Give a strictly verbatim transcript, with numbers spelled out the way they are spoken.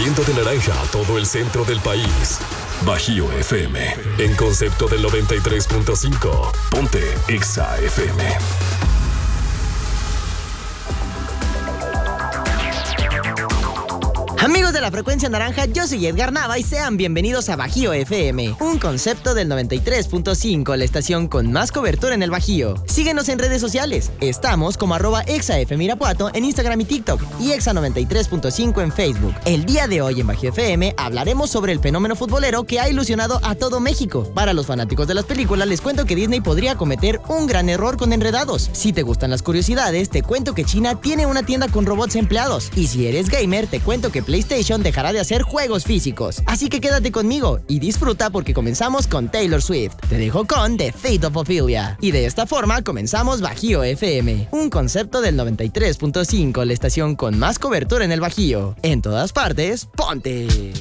vistiendo de naranja a todo el centro del país. Bajío F M, en concepto del noventa y tres punto cinco. Ponte Exa F M. Amigos de la frecuencia naranja, yo soy Edgar Nava y sean bienvenidos a Bajío F M, un concepto del noventa y tres punto cinco, la estación con más cobertura en el Bajío. Síguenos en redes sociales, estamos como arroba ExaFM Irapuato en Instagram y TikTok y Exa noventa y tres punto cinco en Facebook. El día de hoy en Bajío F M hablaremos sobre el fenómeno futbolero que ha ilusionado a todo México. Para los fanáticos de las películas les cuento que Disney podría cometer un gran error con Enredados. Si te gustan las curiosidades, te cuento que China tiene una tienda con robots empleados. Y si eres gamer, te cuento que PlayStation dejará de hacer juegos físicos. Así que quédate conmigo y disfruta porque comenzamos con Taylor Swift. Te dejo con The Fate of Ophelia. Y de esta forma comenzamos Bajío F M, un concepto del noventa y tres punto cinco, la estación con más cobertura en el Bajío. En todas partes, ponte.